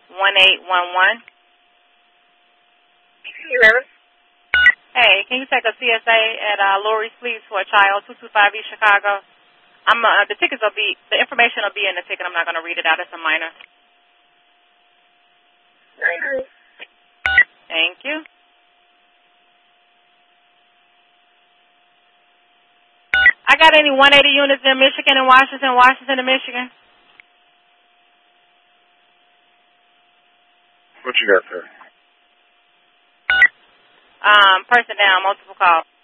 1811. Yes. Hey, can you take a CSA at Lori's Fleets for a child, 225 East Chicago? The information will be in the ticket. I'm not going to read it out. It's a minor. Thank you. I got any 180 units in Michigan and Washington and Michigan? What you got there? Person down, multiple call.